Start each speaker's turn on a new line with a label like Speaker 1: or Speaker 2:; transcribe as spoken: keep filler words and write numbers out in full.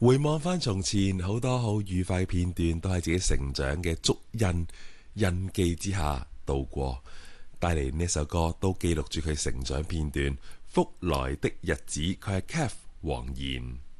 Speaker 1: 回望翻從前，好多好愉快嘅片段都喺自己成長嘅足印印記之下度過，帶嚟呢首歌都記錄住佢成長片段。福來的日子，佢係 Cath 黃妍。